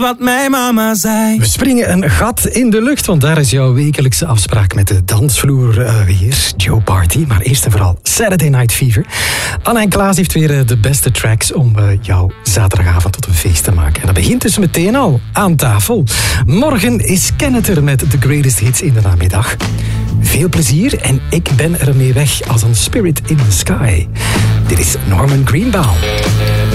wat mijn mama zei. We springen een gat in de lucht, want daar is jouw wekelijkse afspraak met de dansvloer weer. Joe Party, maar eerst en vooral Saturday Night Fever. Anna en Klaas heeft weer de beste tracks om jouw zaterdagavond tot een feest te maken. En dat begint dus meteen al aan tafel. Morgen is Kenneter met de greatest hits in de namiddag. Veel plezier en ik ben ermee weg als een spirit in the sky. Dit is Norman Greenbaum.